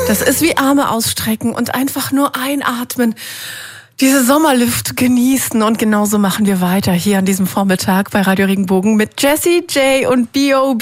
Das ist wie Arme ausstrecken und einfach nur einatmen. Diese Sommerluft genießen und genauso machen wir weiter hier an diesem Vormittag bei Radio Regenbogen mit Jessie J und B.O.B.